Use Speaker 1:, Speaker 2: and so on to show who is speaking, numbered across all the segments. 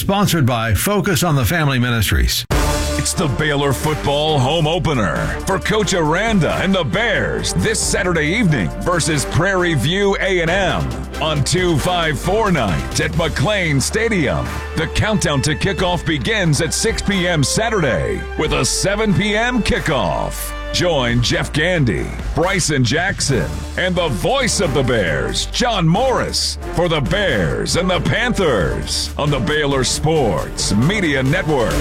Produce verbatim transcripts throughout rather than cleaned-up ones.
Speaker 1: Sponsored by Focus on the Family Ministries.
Speaker 2: It's the Baylor football home opener for Coach Aranda and the Bears this Saturday evening versus Prairie View A and M on two five four night at McLean Stadium. The countdown to kickoff begins at six p.m. Saturday with a seven p.m. kickoff. Join Jeff Gandy, Bryson Jackson, and the voice of the Bears, John Morris, for the Bears and the Panthers on the Baylor Sports Media Network.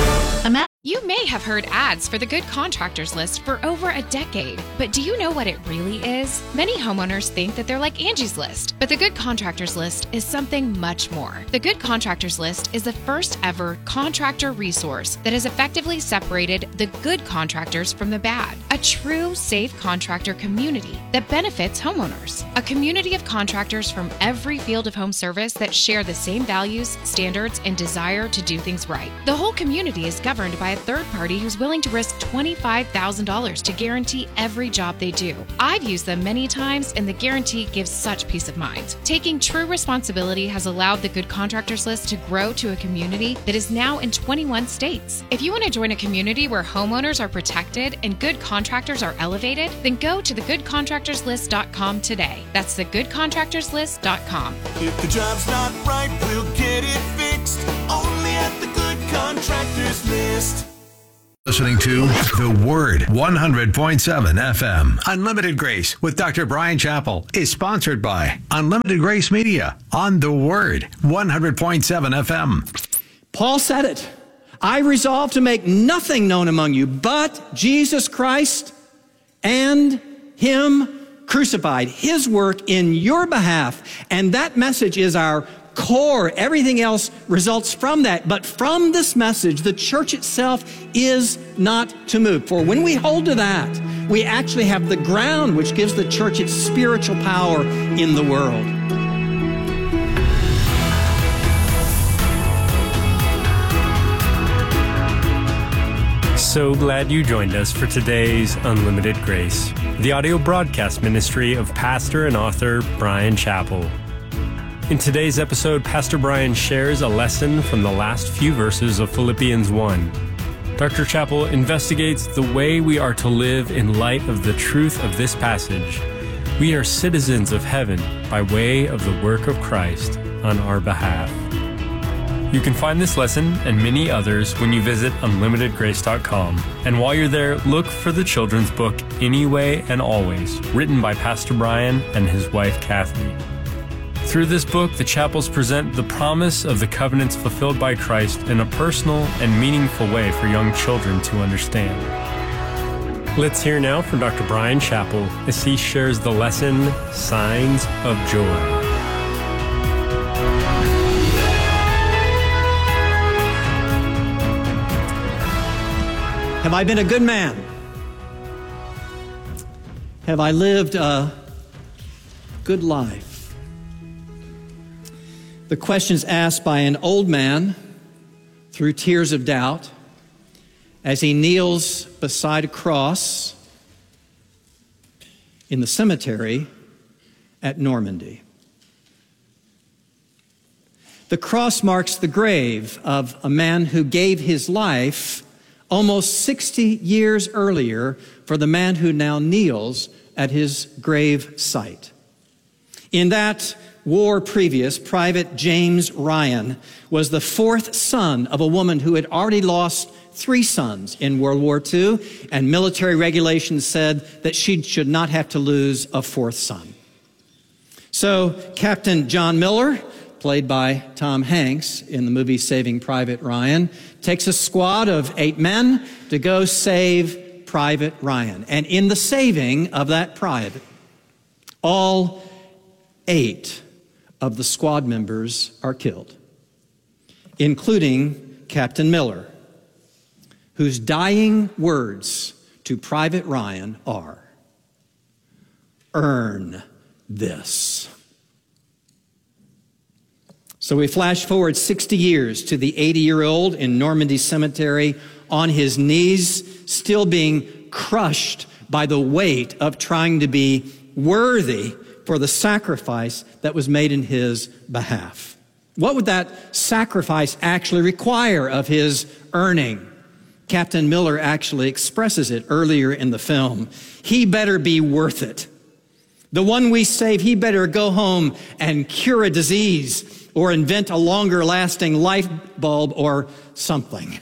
Speaker 3: You may have heard ads for the Good Contractors List for over a decade, but do you know what it really is? Many homeowners think that they're like Angie's List, but the Good Contractors List is something much more. The Good Contractors List is the first ever contractor resource that has effectively separated the good contractors from the bad. A true, safe contractor community that benefits homeowners. A community of contractors from every field of home service that share the same values, standards, and desire to do things right. The whole community is governed by a third party who's willing to risk twenty-five thousand dollars to guarantee every job they do. I've used them many times, and the guarantee gives such peace of mind. Taking true responsibility has allowed the Good Contractors List to grow to a community that is now in twenty-one states. If you want to join a community where homeowners are protected and good contractors are elevated, then go to the good contractors list dot com today. That's the good contractors list dot com.
Speaker 4: If the job's not right, we'll get it fixed. Only at the Good Contractors List.
Speaker 1: Listening to The Word one hundred point seven F M. Unlimited Grace with Doctor Brian Chappell is sponsored by Unlimited Grace Media on The Word one hundred point seven F M.
Speaker 5: Paul said it. I resolve to make nothing known among you but Jesus Christ and Him crucified, His work in your behalf. And that message is our core. Everything else results from that. But from this message, the church itself is not to move. For when we hold to that, we actually have the ground which gives the church its spiritual power in the world.
Speaker 6: So glad you joined us for today's Unlimited Grace, the audio broadcast ministry of pastor and author Brian Chappell. In today's episode, Pastor Brian shares a lesson from the last few verses of Philippians one. Doctor Chappell investigates the way we are to live in light of the truth of this passage. We are citizens of heaven by way of the work of Christ on our behalf. You can find this lesson and many others when you visit unlimited grace dot com. And while you're there, look for the children's book, Anyway and Always, written by Pastor Brian and his wife, Kathy. Through this book, the Chappells present the promise of the covenants fulfilled by Christ in a personal and meaningful way for young children to understand. Let's hear now from Doctor Brian Chappell as he shares the lesson, Signs of Joy.
Speaker 5: Have I been a good man? Have I lived a good life? The question's asked by an old man through tears of doubt as he kneels beside a cross in the cemetery at Normandy. The cross marks the grave of a man who gave his life almost sixty years earlier for the man who now kneels at his grave site. In that war previous, Private James Ryan was the fourth son of a woman who had already lost three sons in World War Two, and military regulations said that she should not have to lose a fourth son. So Captain John Miller, played by Tom Hanks in the movie Saving Private Ryan, takes a squad of eight men to go save Private Ryan. And in the saving of that private, all eight of the squad members are killed, including Captain Miller, whose dying words to Private Ryan are, "Earn this." So we flash forward sixty years to the eighty-year-old in Normandy Cemetery on his knees, still being crushed by the weight of trying to be worthy for the sacrifice that was made in his behalf. What would that sacrifice actually require of his earning? Captain Miller actually expresses it earlier in the film. He better be worth it. The one we save, he better go home and cure a disease or invent a longer lasting light bulb or something.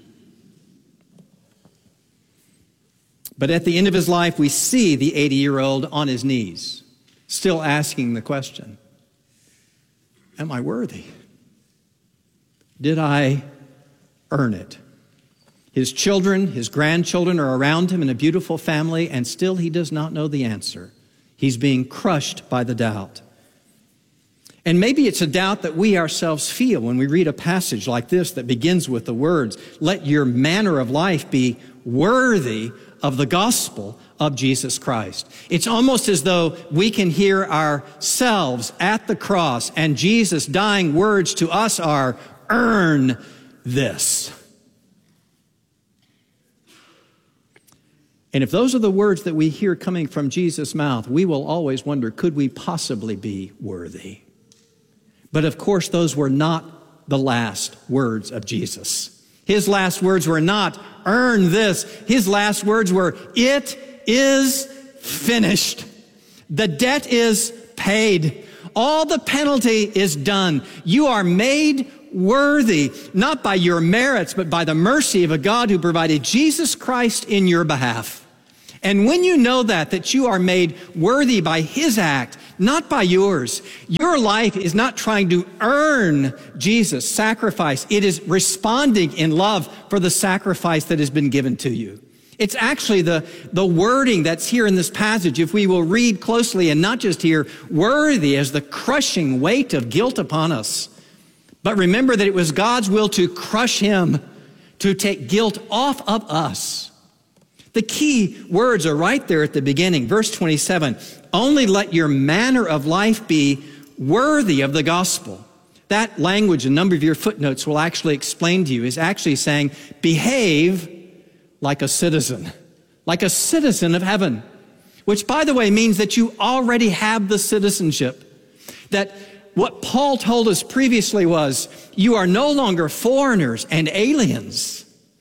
Speaker 5: But at the end of his life, we see the eighty-year-old on his knees, still asking the question, am I worthy? Did I earn it? His children, his grandchildren are around him in a beautiful family, and still he does not know the answer. He's being crushed by the doubt. And maybe it's a doubt that we ourselves feel when we read a passage like this that begins with the words, let your manner of life be worthy of the gospel of Jesus Christ. It's almost as though we can hear ourselves at the cross, and Jesus' dying words to us are, earn this. And if those are the words that we hear coming from Jesus' mouth, we will always wonder, could we possibly be worthy? But of course, those were not the last words of Jesus. His last words were not, earn this. His last words were, it is finished. The debt is paid. All the penalty is done. You are made worthy, not by your merits, but by the mercy of a God who provided Jesus Christ in your behalf. And when you know that, that you are made worthy by his act, not by yours, your life is not trying to earn Jesus' sacrifice. It is responding in love for the sacrifice that has been given to you. It's actually the, the wording that's here in this passage, if we will read closely and not just hear worthy as the crushing weight of guilt upon us. But remember that it was God's will to crush him, to take guilt off of us. The key words are right there at the beginning. Verse twenty-seven, only let your manner of life be worthy of the gospel. That language, a number of your footnotes will actually explain to you, is actually saying, behave like a citizen, like a citizen of heaven, which, by the way, means that you already have the citizenship. That what Paul told us previously was, you are no longer foreigners and aliens,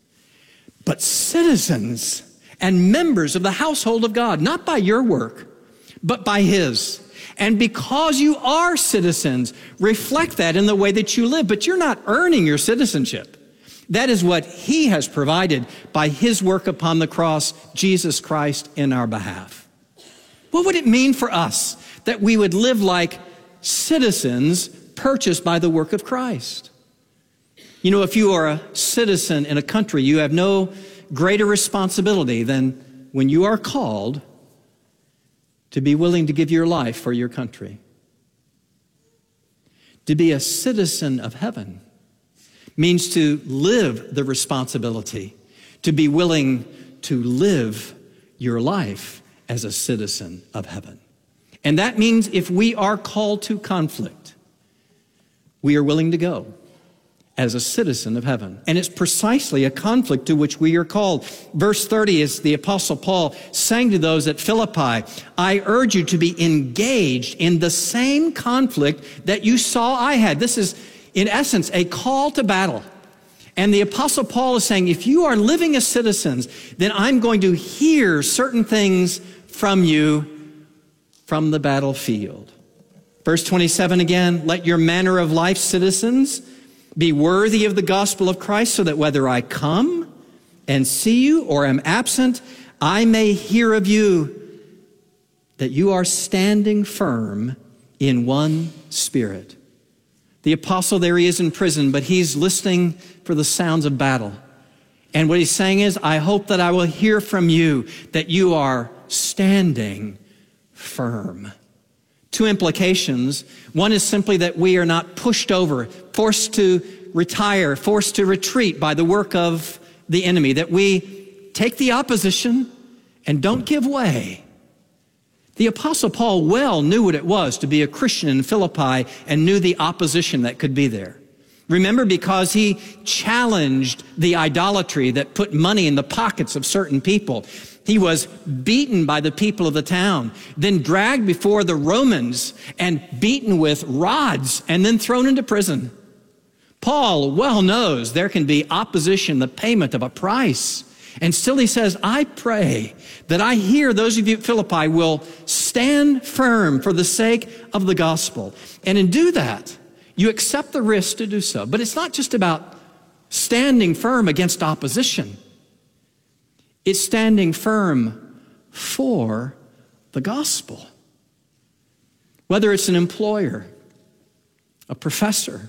Speaker 5: but citizens and members of the household of God, not by your work, but by his. And because you are citizens, reflect that in the way that you live, but you're not earning your citizenship. That is what he has provided by his work upon the cross, Jesus Christ in our behalf. What would it mean for us that we would live like citizens purchased by the work of Christ? You know, if you are a citizen in a country, you have no greater responsibility than when you are called to be willing to give your life for your country. To be a citizen of heaven means to live the responsibility, to be willing to live your life as a citizen of heaven. And that means if we are called to conflict, we are willing to go as a citizen of heaven. And it's precisely a conflict to which we are called. Verse thirty is the Apostle Paul saying to those at Philippi, I urge you to be engaged in the same conflict that you saw I had. This is, in essence, a call to battle. And the Apostle Paul is saying, if you are living as citizens, then I'm going to hear certain things from you from the battlefield. Verse twenty-seven again, let your manner of life, citizens, be worthy of the gospel of Christ, so that whether I come and see you or am absent, I may hear of you that you are standing firm in one spirit. The apostle, there he is in prison, but he's listening for the sounds of battle. And what he's saying is, I hope that I will hear from you that you are standing firm. Two implications. One is simply that we are not pushed over, forced to retire, forced to retreat by the work of the enemy, that we take the opposition and don't give way. The Apostle Paul well knew what it was to be a Christian in Philippi and knew the opposition that could be there. Remember, because he challenged the idolatry that put money in the pockets of certain people. He was beaten by the people of the town, then dragged before the Romans and beaten with rods and then thrown into prison. Paul well knows there can be opposition, the payment of a price. And still he says, I pray that I hear those of you at Philippi will stand firm for the sake of the gospel. And in do that, you accept the risk to do so. But it's not just about standing firm against opposition. It's standing firm for the gospel. Whether it's an employer, a professor,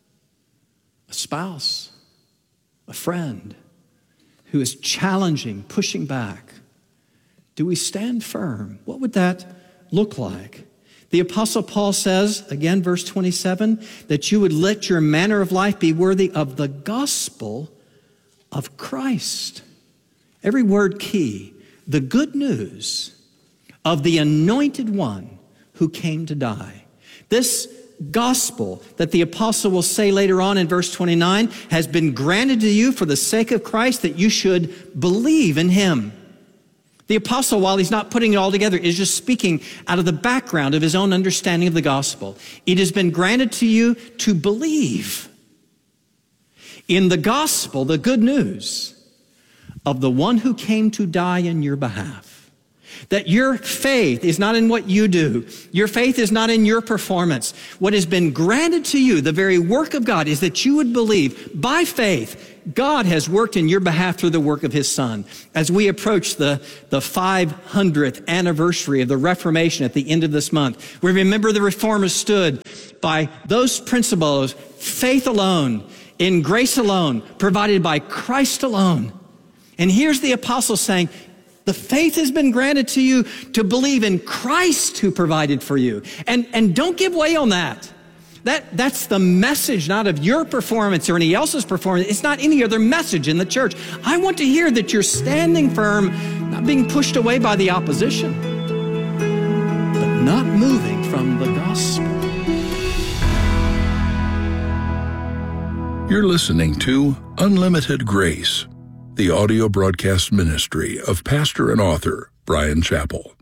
Speaker 5: a spouse, a friend who is challenging, pushing back, do we stand firm? What would that look like? The Apostle Paul says, again, verse twenty-seven, that you would let your manner of life be worthy of the gospel of Christ. Every word key, the good news of the anointed one who came to die. This gospel that the apostle will say later on in verse twenty-nine has been granted to you for the sake of Christ, that you should believe in him. The apostle, while he's not putting it all together, is just speaking out of the background of his own understanding of the gospel. It has been granted to you to believe in the gospel, the good news of the one who came to die in your behalf. That your faith is not in what you do. Your faith is not in your performance. What has been granted to you, the very work of God, is that you would believe by faith God has worked in your behalf through the work of his Son. As we approach the, the five hundredth anniversary of the Reformation at the end of this month, we remember the Reformers stood by those principles, faith alone, in grace alone, provided by Christ alone. And here's the apostle saying, the faith has been granted to you to believe in Christ who provided for you. And, and don't give way on that. That, that's the message, not of your performance or any else's performance. It's not any other message in the church. I want to hear that you're standing firm, not being pushed away by the opposition, but not moving from the gospel.
Speaker 7: You're listening to Unlimited Grace, the audio broadcast ministry of pastor and author Bryan Chapell.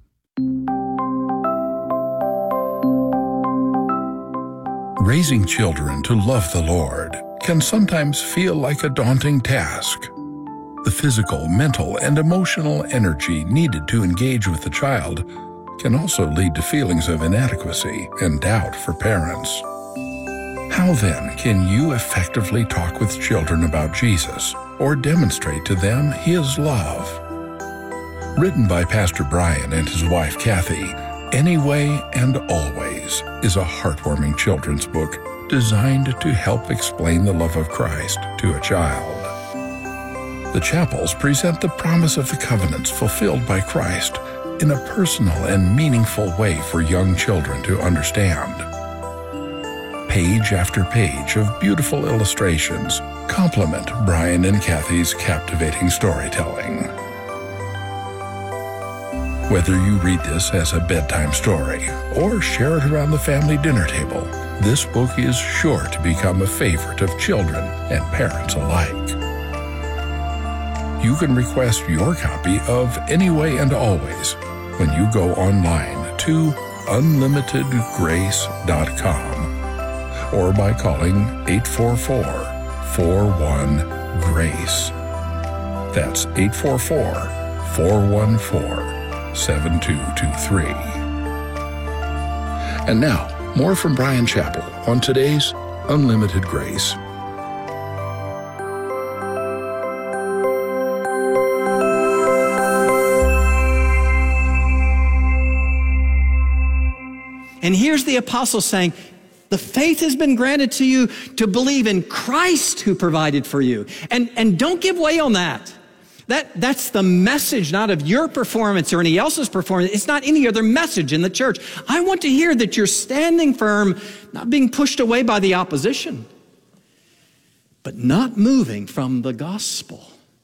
Speaker 7: Raising children to love the Lord can sometimes feel like a daunting task. The physical, mental, and emotional energy needed to engage with the child can also lead to feelings of inadequacy and doubt for parents. How then can you effectively talk with children about Jesus or demonstrate to them his love? Written by Pastor Bryan and his wife Kathy, Anyway and Always is a heartwarming children's book designed to help explain the love of Christ to a child. The Chapells present the promise of the covenants fulfilled by Christ in a personal and meaningful way for young children to understand. Page after page of beautiful illustrations complement Bryan and Kathy's captivating storytelling. Whether you read this as a bedtime story or share it around the family dinner table, this book is sure to become a favorite of children and parents alike. You can request your copy of Anyway and Always when you go online to unlimited grace dot com or by calling eight four four, four one, GRACE. That's eight four four, four one four, seven two two three. And now, more from Bryan Chapell on today's Unlimited Grace.
Speaker 5: And here's the apostle saying, the faith has been granted to you to believe in Christ who provided for you. And, and don't give way on that. That, that's the message, not of your performance or any else's performance. It's not any other message in the church. I want to hear that you're standing firm, not being pushed away by the opposition, but not moving from the gospel.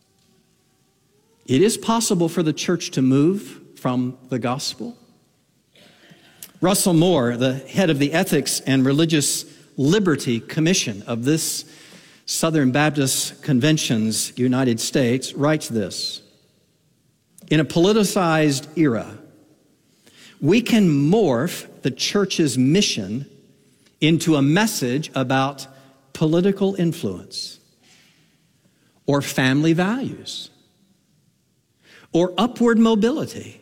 Speaker 5: It is possible for the church to move from the gospel. Russell Moore, the head of the Ethics and Religious Liberty Commission of this Southern Baptist Convention's United States writes this: in a politicized era, we can morph the church's mission into a message about political influence or family values or upward mobility.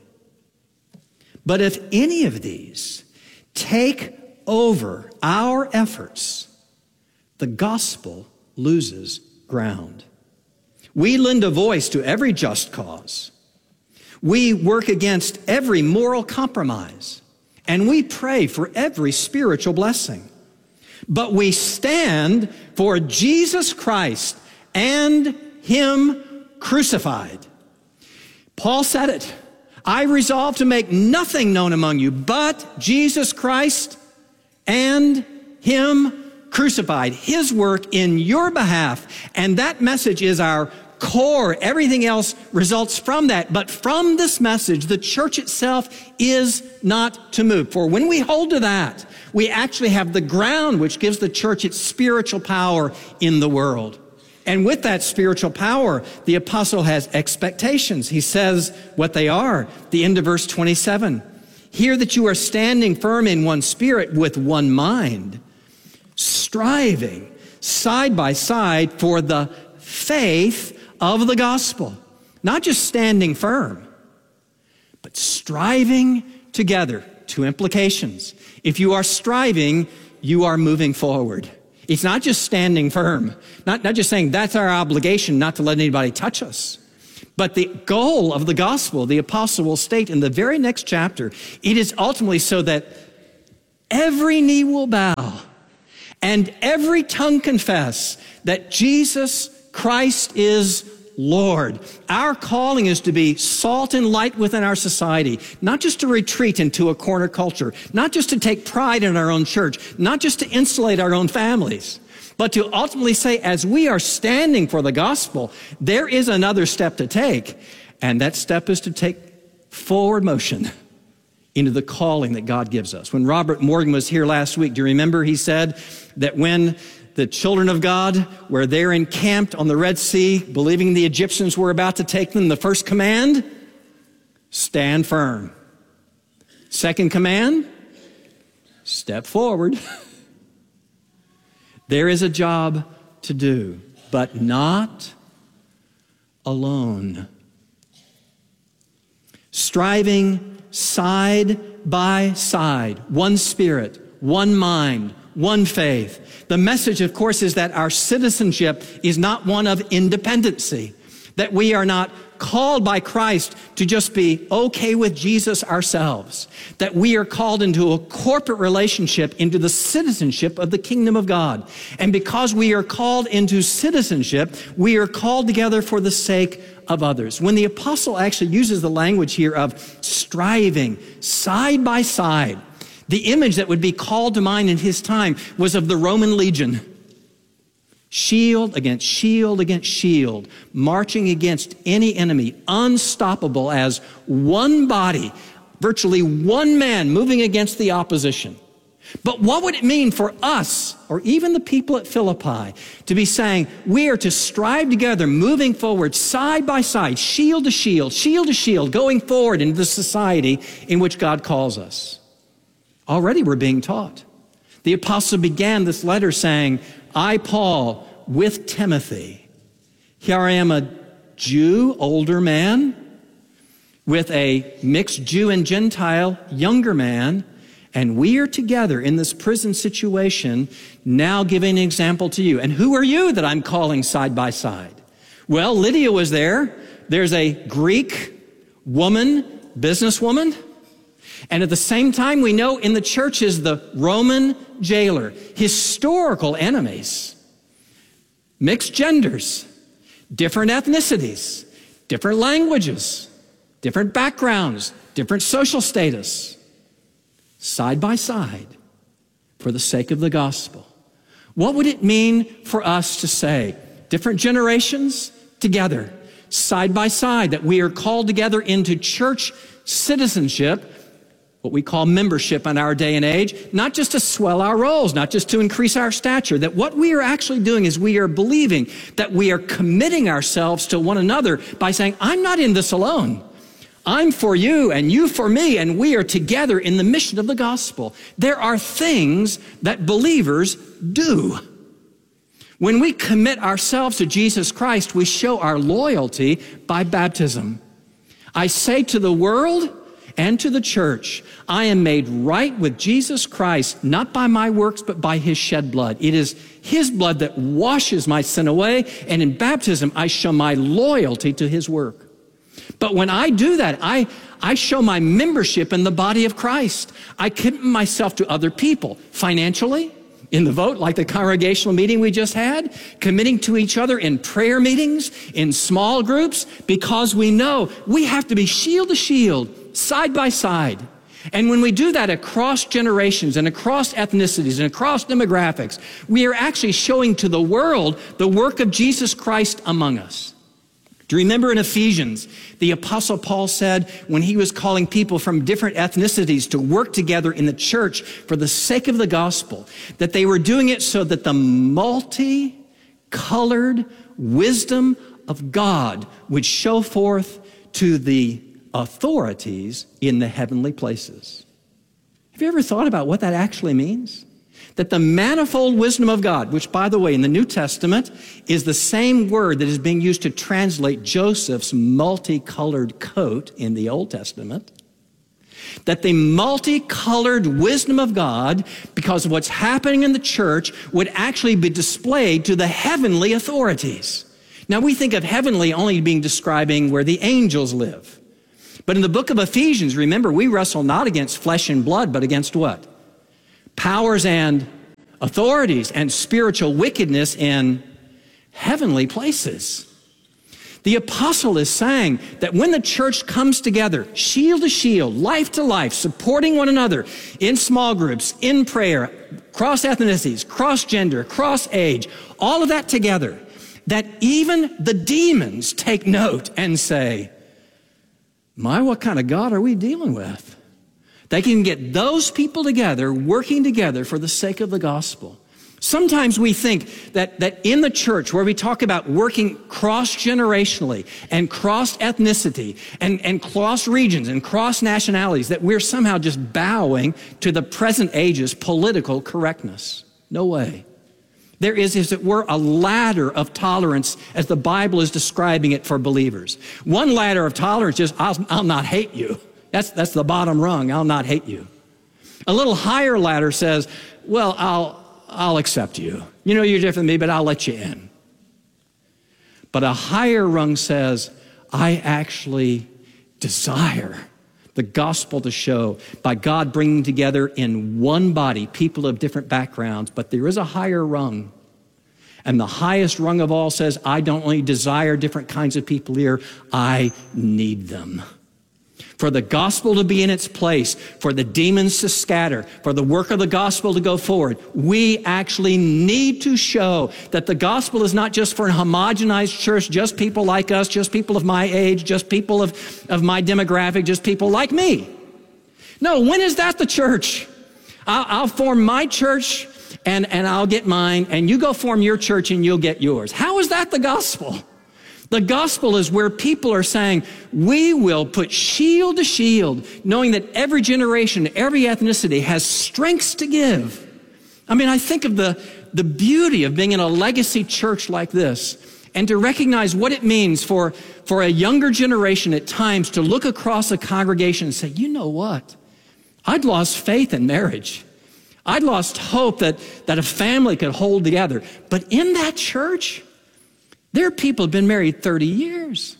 Speaker 5: But if any of these take over our efforts, the gospel loses ground. We lend a voice to every just cause. We work against every moral compromise, and we pray for every spiritual blessing. But we stand for Jesus Christ and Him crucified. Paul said it: I resolve to make nothing known among you but Jesus Christ and Him crucified, His work in your behalf. And that message is our core. Everything else results from that. But from this message, the church itself is not to move. For when we hold to that, we actually have the ground which gives the church its spiritual power in the world. And with that spiritual power, the apostle has expectations. He says what they are. The end of verse twenty-seven. Hear that you are standing firm in one spirit with one mind, striving side by side for the faith of the gospel. Not just standing firm, but striving together. Two implications. If you are striving, you are moving forward. It's not just standing firm, not, not just saying that's our obligation not to let anybody touch us. But the goal of the gospel, the apostle will state in the very next chapter, it is ultimately so that every knee will bow and every tongue confess that Jesus Christ is Lord. Our calling is to be salt and light within our society, not just to retreat into a corner culture, not just to take pride in our own church, not just to insulate our own families, but to ultimately say, as we are standing for the gospel, there is another step to take, and that step is to take forward motion into the calling that God gives us. When Robert Morgan was here last week, do you remember he said that when the children of God were there encamped on the Red Sea, believing the Egyptians were about to take them, the first command, stand firm. Second command, step forward. There is a job to do, but not alone. Striving side by side, one spirit, one mind, one faith. The message, of course, is that our citizenship is not one of independency, that we are not called by Christ to just be okay with Jesus ourselves, that we are called into a corporate relationship, into the citizenship of the kingdom of God. And because we are called into citizenship, we are called together for the sake of others. When the apostle actually uses the language here of striving side by side, the image that would be called to mind in his time was of the Roman legion. Shield against shield against shield, marching against any enemy, unstoppable as one body, virtually one man moving against the opposition. But what would it mean for us, or even the people at Philippi, to be saying, we are to strive together, moving forward, side by side, shield to shield, shield to shield, going forward into the society in which God calls us? Already we're being taught. The apostle began this letter saying, I, Paul, with Timothy. Here I am, a Jew, older man, with a mixed Jew and Gentile, younger man, and we are together in this prison situation, now giving an example to you. And who are you that I'm calling side by side? Well, Lydia was there. There's a Greek woman, businesswoman. And at the same time, we know in the church is the Roman jailer, historical enemies, mixed genders, different ethnicities, different languages, different backgrounds, different social status, side by side for the sake of the gospel. What would it mean for us to say, different generations together, side by side, that we are called together into church citizenship what we call membership in our day and age, not just to swell our rolls, not just to increase our stature, that what we are actually doing is we are believing that we are committing ourselves to one another by saying, I'm not in this alone. I'm for you and you for me, and we are together in the mission of the gospel. There are things that believers do. When we commit ourselves to Jesus Christ, we show our loyalty by baptism. I say to the world and to the church, I am made right with Jesus Christ, not by my works, but by his shed blood. It is his blood that washes my sin away, and in baptism, I show my loyalty to his work. But when I do that, I, I show my membership in the body of Christ. I commit myself to other people, financially, in the vote, like the congregational meeting we just had, committing to each other in prayer meetings, in small groups, because we know we have to be shield to shield, side by side. And when we do that across generations and across ethnicities and across demographics, we are actually showing to the world the work of Jesus Christ among us. Do you remember in Ephesians, the Apostle Paul said when he was calling people from different ethnicities to work together in the church for the sake of the gospel, that they were doing it so that the multicolored wisdom of God would show forth to the authorities in the heavenly places. Have you ever thought about what that actually means? That the manifold wisdom of God, which, by the way, in the New Testament is the same word that is being used to translate Joseph's multicolored coat in the Old Testament, that the multicolored wisdom of God, because of what's happening in the church, would actually be displayed to the heavenly authorities. Now, we think of heavenly only being describing where the angels live. But in the book of Ephesians, remember, we wrestle not against flesh and blood, but against what? Powers and authorities and spiritual wickedness in heavenly places. The apostle is saying that when the church comes together, shield to shield, life to life, supporting one another in small groups, in prayer, cross ethnicities, cross gender, cross age, all of that together, that even the demons take note and say, my, what kind of God are we dealing with? They can get those people together, working together for the sake of the gospel. Sometimes we think that, that in the church where we talk about working cross-generationally and cross-ethnicity and, and cross-regions and cross-nationalities, that we're somehow just bowing to the present age's political correctness. No way. There is, as it were, a ladder of tolerance as the Bible is describing it for believers. One ladder of tolerance is, I'll, I'll not hate you. That's, that's the bottom rung. I'll not hate you. A little higher ladder says, well, I'll, I'll accept you. You know you're different than me, but I'll let you in. But a higher rung says, I actually desire the gospel to show by God bringing together in one body people of different backgrounds, but there is a higher rung. And the highest rung of all says, I don't only desire different kinds of people here, I need them. For the gospel to be in its place, for the demons to scatter, for the work of the gospel to go forward, we actually need to show that the gospel is not just for a homogenized church, just people like us, just people of my age, just people of, of my demographic, just people like me. No, when is that the church? I'll, I'll form my church and, and I'll get mine, and you go form your church and you'll get yours. How is that the gospel? The gospel is where people are saying, we will put shield to shield, knowing that every generation, every ethnicity has strengths to give. I mean, I think of the, the beauty of being in a legacy church like this, and to recognize what it means for, for a younger generation at times to look across a congregation and say, you know what? I'd lost faith in marriage. I'd lost hope that, that a family could hold together. But in that church, there are people who have been married thirty years,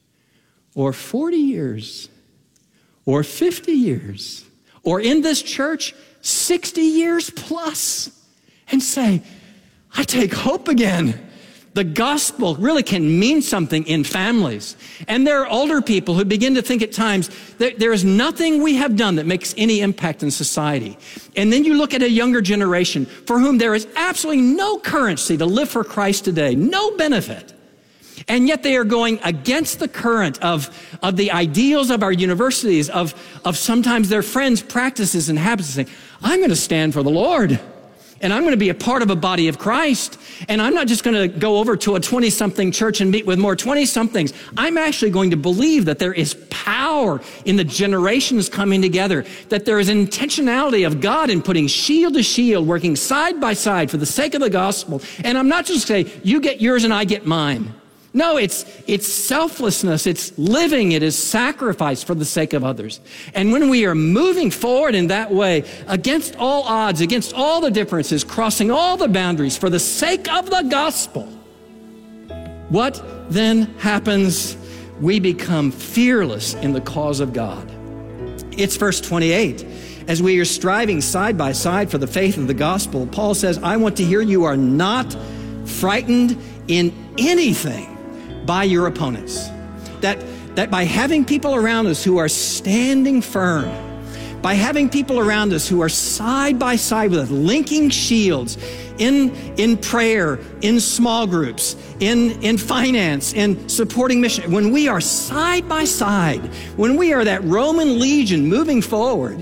Speaker 5: or forty years, or fifty years, or in this church, sixty years plus, and say, I take hope again. The gospel really can mean something in families. And there are older people who begin to think at times that there is nothing we have done that makes any impact in society. And then you look at a younger generation for whom there is absolutely no currency to live for Christ today, no benefit. And yet they are going against the current of, of the ideals of our universities, of, of sometimes their friends' practices and habits, saying, I'm going to stand for the Lord. And I'm going to be a part of a body of Christ. And I'm not just going to go over to a twenty-something church and meet with more twenty-somethings. I'm actually going to believe that there is power in the generations coming together, that there is an intentionality of God in putting shield to shield, working side by side for the sake of the gospel. And I'm not just saying, you get yours and I get mine. No, it's, it's selflessness. It's living. It is sacrifice for the sake of others. And when we are moving forward in that way, against all odds, against all the differences, crossing all the boundaries for the sake of the gospel, what then happens? We become fearless in the cause of God. It's verse twenty-eight. As we are striving side by side for the faith of the gospel, Paul says, I want to hear you are not frightened in anything by your opponents. That, that by having people around us who are standing firm, by having people around us who are side by side with us, linking shields in, in prayer, in small groups, in, in finance, in supporting mission, when we are side by side, when we are that Roman legion moving forward,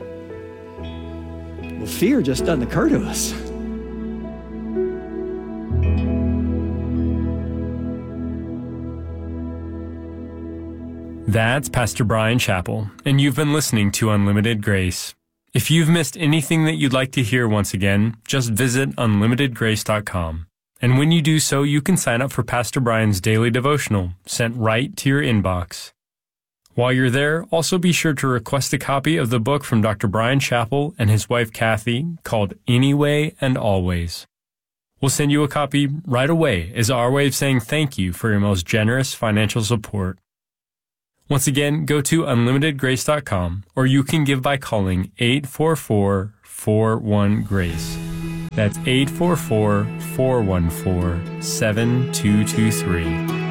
Speaker 5: well, fear just doesn't occur to us.
Speaker 6: That's Pastor Bryan Chapell, and you've been listening to Unlimited Grace. If you've missed anything that you'd like to hear once again, just visit unlimited grace dot com. And when you do so, you can sign up for Pastor Bryan's daily devotional, sent right to your inbox. While you're there, also be sure to request a copy of the book from Doctor Bryan Chapell and his wife Kathy called Anyway and Always. We'll send you a copy right away as our way of saying thank you for your most generous financial support. Once again, go to unlimited grace dot com, or you can give by calling eight four four, four one, GRACE. That's eight four four, four one four, seven two two three.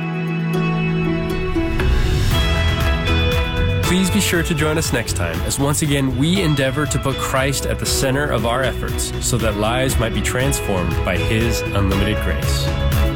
Speaker 6: Please be sure to join us next time as once again we endeavor to put Christ at the center of our efforts so that lives might be transformed by His unlimited grace.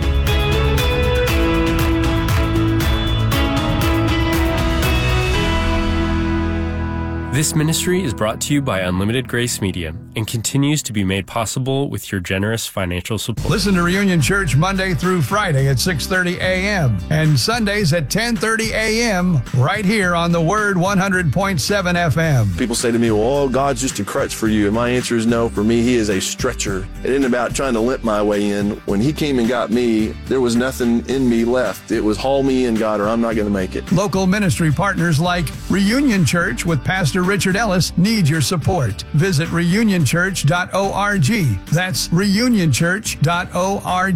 Speaker 6: This ministry is brought to you by Unlimited Grace Media and continues to be made possible with your generous financial support.
Speaker 8: Listen to Reunion Church Monday through Friday at six thirty a.m. and Sundays at ten thirty a.m. right here on The Word one hundred point seven F M.
Speaker 9: People say to me, well, oh, God's just a crutch for you. And my answer is no. For me, He is a stretcher. It isn't about trying to limp my way in. When He came and got me, there was nothing in me left. It was haul me in, God, or I'm not going to make it.
Speaker 8: Local ministry partners like Reunion Church with Pastor Richard Ellis need your support. Visit reunion church dot org. That's reunion church dot org.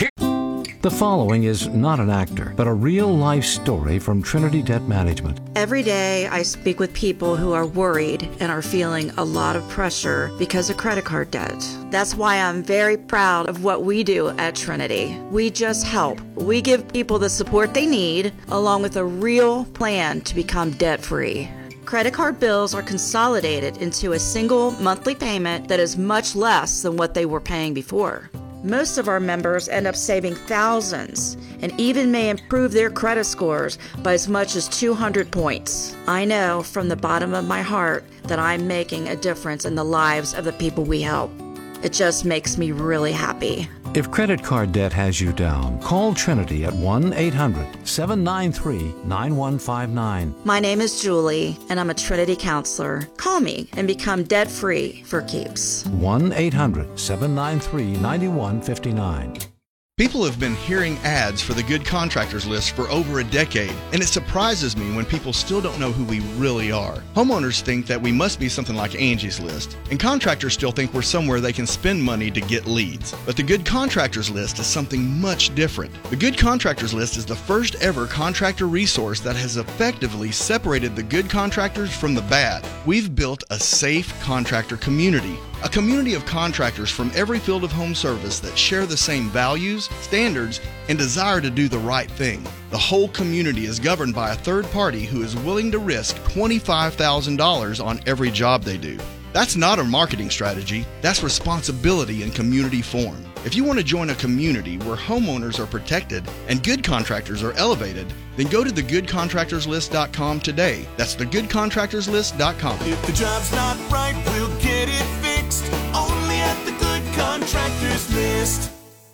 Speaker 10: The following is not an actor, but a real-life story from Trinity Debt Management.
Speaker 11: Every day I speak with people who are worried and are feeling a lot of pressure because of credit card debt. That's why I'm very proud of what we do at Trinity. We just help. We give people the support they need, along with a real plan to become debt-free. Credit card bills are consolidated into a single monthly payment that is much less than what they were paying before. Most of our members end up saving thousands and even may improve their credit scores by as much as two hundred points. I know from the bottom of my heart that I'm making a difference in the lives of the people we help. It just makes me really happy.
Speaker 10: If credit card debt has you down, call Trinity at one eight hundred, seven nine three, nine one five nine.
Speaker 11: My name is Julie, and I'm a Trinity counselor. Call me and become debt-free for keeps.
Speaker 10: one eight hundred, seven nine three, nine one five nine.
Speaker 12: People have been hearing ads for the Good Contractors List for over a decade, and it surprises me when people still don't know who we really are. Homeowners think that we must be something like Angie's List, and contractors still think we're somewhere they can spend money to get leads. But the Good Contractors List is something much different. The Good Contractors List is the first ever contractor resource that has effectively separated the good contractors from the bad. We've built a safe contractor community. A community of contractors from every field of home service that share the same values, standards, and desire to do the right thing. The whole community is governed by a third party who is willing to risk twenty-five thousand dollars on every job they do. That's not a marketing strategy, that's responsibility in community form. If you want to join a community where homeowners are protected and good contractors are elevated, then go to the good contractors list dot com today. That's the good contractors list dot com.
Speaker 4: If the job's not right, we'll get it fixed. Only at the Good Contractors List.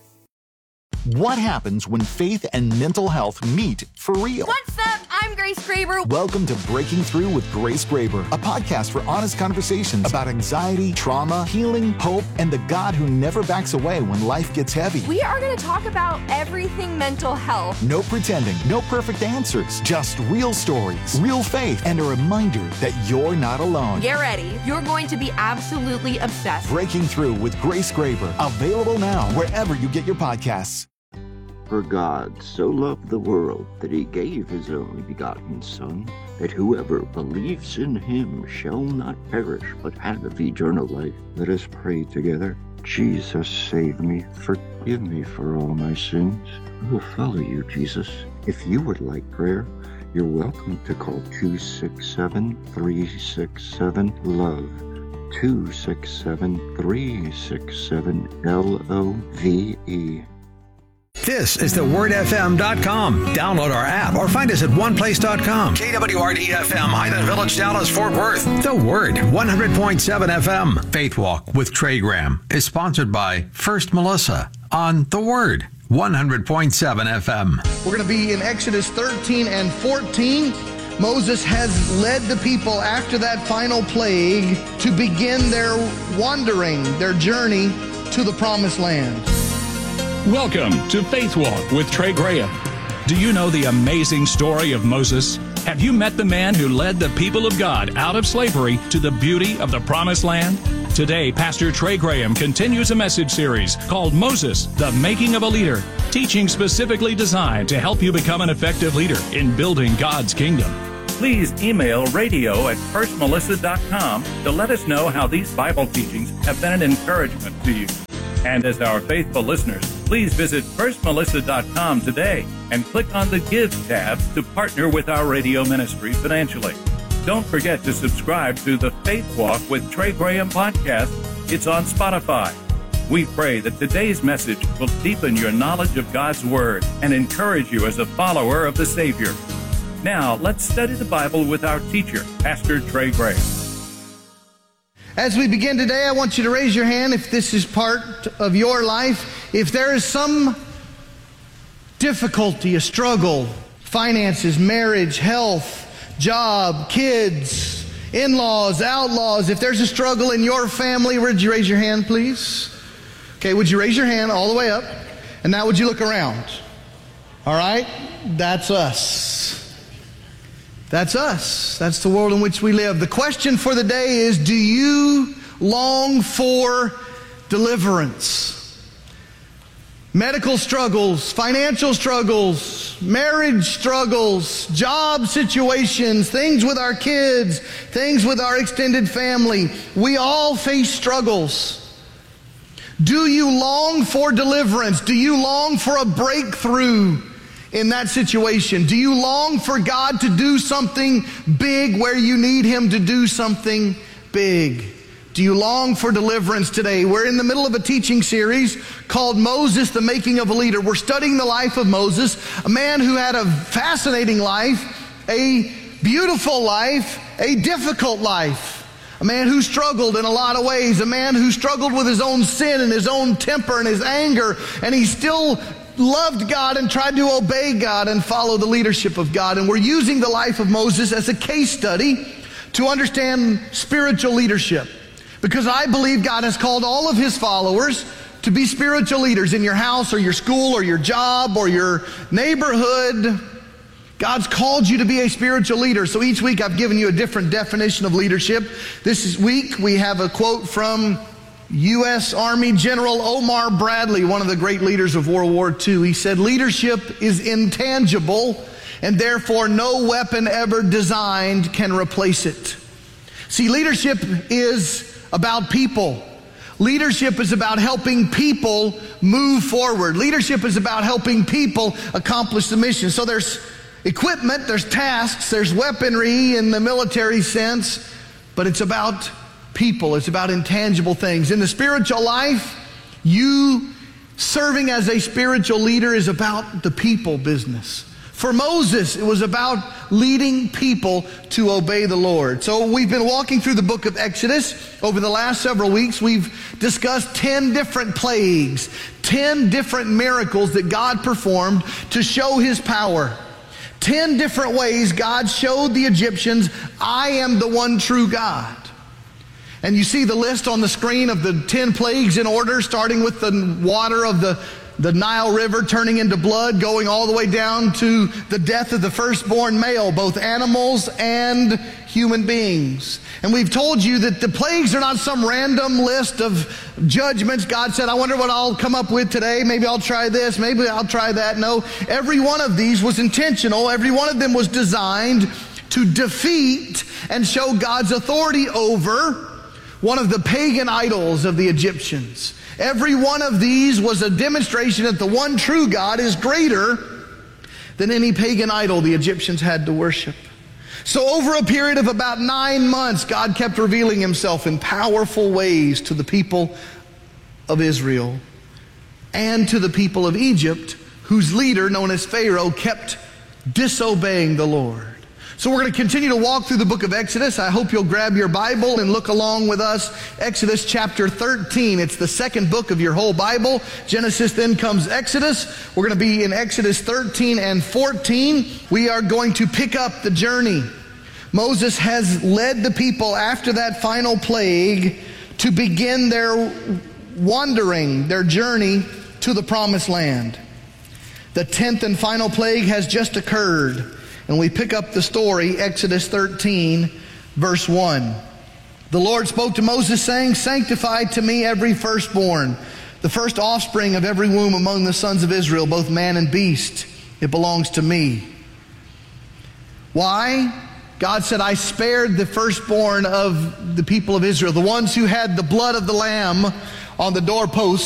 Speaker 13: What happens when faith and mental health meet for real?
Speaker 14: What's up? I'm Grace Graber.
Speaker 13: Welcome to Breaking Through with Grace Graber, a podcast for honest conversations about anxiety, trauma, healing, hope, and the God who never backs away when life gets heavy.
Speaker 14: We are going to talk about everything mental health.
Speaker 13: No pretending, no perfect answers, just real stories, real faith, and a reminder that you're not alone.
Speaker 14: Get ready. You're going to be absolutely obsessed.
Speaker 13: Breaking Through with Grace Graber, available now wherever you get your podcasts.
Speaker 15: For God so loved the world that he gave his only begotten Son, that whoever believes in him shall not perish, but have eternal life. Let us pray together. Jesus, save me. Forgive me for all my sins. I will follow you, Jesus. If you would like prayer, you're welcome to call two six seven, three six seven, LOVE. two six seven, three six seven, L O V E.
Speaker 1: This is the word f m dot com. Download our app or find us at one place dot com. K W R D F M, Highland Village, Dallas, Fort Worth. The Word, one hundred point seven F M. Faith Walk with Trey Graham is sponsored by First Melissa on The Word, one hundred point seven F M.
Speaker 16: We're going to be in Exodus thirteen and fourteen. Moses has led the people after that final plague to begin their wandering, their journey to the Promised Land.
Speaker 17: Welcome to Faith Walk with Trey Graham. Do you know the amazing story of Moses? Have you met the man who led the people of God out of slavery to the beauty of the Promised Land? Today, Pastor Trey Graham continues a message series called Moses, the Making of a Leader, teaching specifically designed to help you become an effective leader in building God's kingdom.
Speaker 18: Please email radio at first melissa dot com to let us know how these Bible teachings have been an encouragement to you. And as our faithful listeners, please visit first melissa dot com today and click on the Give tab to partner with our radio ministry financially. Don't forget to subscribe to the Faith Walk with Trey Graham podcast. It's on Spotify. We pray that today's message will deepen your knowledge of God's Word and encourage you as a follower of the Savior. Now, let's study the Bible with our teacher, Pastor Trey Graham.
Speaker 16: As we begin today, I want you to raise your hand if this is part of your life. If there is some difficulty, a struggle, finances, marriage, health, job, kids, in-laws, outlaws, if there's a struggle in your family, would you raise your hand, please? Okay, would you raise your hand all the way up? And now would you look around? All right? That's us. That's us. That's the world in which we live. The question for the day is, do you long for deliverance? Medical struggles, financial struggles, marriage struggles, job situations, things with our kids, things with our extended family. We all face struggles. Do you long for deliverance? Do you long for a breakthrough in that situation? Do you long for God to do something big where you need Him to do something big? Do you long for deliverance today? We're in the middle of a teaching series called Moses, the Making of a Leader. We're studying the life of Moses, a man who had a fascinating life, a beautiful life, a difficult life. A man who struggled in a lot of ways, a man who struggled with his own sin and his own temper and his anger, and he still loved God and tried to obey God and follow the leadership of God. And we're using the life of Moses as a case study to understand spiritual leadership. Because I believe God has called all of His followers to be spiritual leaders in your house or your school or your job or your neighborhood. God's called you to be a spiritual leader. So each week I've given you a different definition of leadership. This week we have a quote from U S Army General Omar Bradley, one of the great leaders of World War Two. He said, "Leadership is intangible, and therefore no weapon ever designed can replace it." See, leadership is about people. Leadership is about helping people move forward. Leadership is about helping people accomplish the mission. So there's equipment, there's tasks, there's weaponry in the military sense, but it's about people. It's about intangible things. In the spiritual life, you Serving as a spiritual leader is about the people business. For Moses, it was about leading people to obey the Lord. So we've been walking through the book of Exodus. Over the last several weeks, we've discussed ten different plagues, ten different miracles that God performed to show his power. Ten different ways God showed the Egyptians, I am the one true God. And you see the list on the screen of the ten plagues in order, starting with the water of the, the Nile River turning into blood, going all the way down to the death of the firstborn male, both animals and human beings. And we've told you that the plagues are not some random list of judgments. God said, I wonder what I'll come up with today. Maybe I'll try this. Maybe I'll try that. No, every one of these was intentional. Every one of them was designed to defeat and show God's authority over one of the pagan idols of the Egyptians. Every one of these was a demonstration that the one true God is greater than any pagan idol the Egyptians had to worship. So over a period of about nine months, God kept revealing himself in powerful ways to the people of Israel and to the people of Egypt, whose leader, known as Pharaoh, kept disobeying the Lord. So we're going to continue to walk through the book of Exodus. I hope you'll grab your Bible and look along with us. Exodus chapter thirteen. It's the second book of your whole Bible. Genesis, then comes Exodus. We're going to be in Exodus thirteen and fourteen. We are going to pick up the journey. Moses has led the people after that final plague to begin their wandering, their journey to the promised land. The tenth and final plague has just occurred. And we pick up the story, Exodus thirteen, verse one. The Lord spoke to Moses, saying, sanctify to me every firstborn, the first offspring of every womb among the sons of Israel, both man and beast. It belongs to me. Why? God said, I spared the firstborn of the people of Israel, the ones who had the blood of the lamb on the doorpost